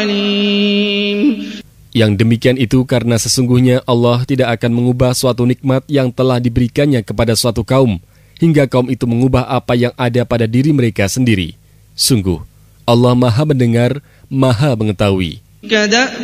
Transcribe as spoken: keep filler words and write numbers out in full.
Yang demikian itu karena sesungguhnya Allah tidak akan mengubah suatu nikmat yang telah diberikannya kepada suatu kaum, hingga kaum itu mengubah apa yang ada pada diri mereka sendiri. Sungguh, Allah Maha Mendengar, Maha Mengetahui.